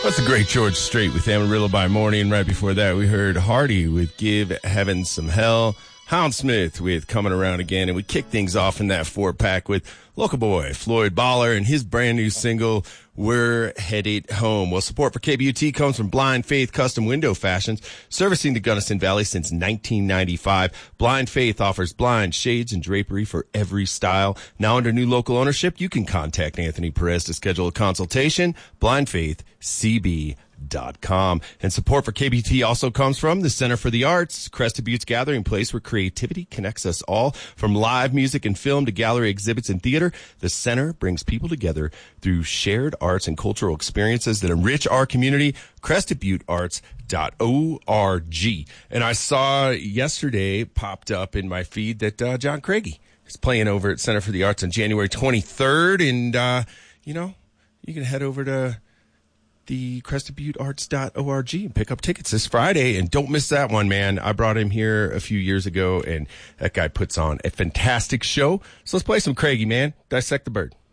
That's the great George Strait with Amarillo by Morning. Right before that, we heard Hardy with Give Heaven Some Hell. Houndsmith with Coming Around Again. And we kick things off in that four-pack with local boy Floyd Baller and his brand new single, We're Headed Home. Well, support for KBUT comes from Blind Faith Custom Window Fashions, servicing the Gunnison Valley since 1995. Blind Faith offers blinds, shades, and drapery for every style. Now under new local ownership, you can contact Anthony Perez to schedule a consultation. BlindFaithCB.com. And support for KBT also comes from the Center for the Arts, Crested Buttes gathering place where creativity connects us all. From live music and film to gallery exhibits and theater, the Center brings people together through shared arts and cultural experiences that enrich our community. CrestedButteArts.org. And I saw yesterday popped up in my feed that John Craigie is playing over at Center for the Arts on January 23rd. And, you can head over to the CrestedButteArts.org and pick up tickets this Friday. And don't miss that one, man. I brought him here a few years ago, and that guy puts on a fantastic show. So let's play some Craigie, man. Dissect the Bird.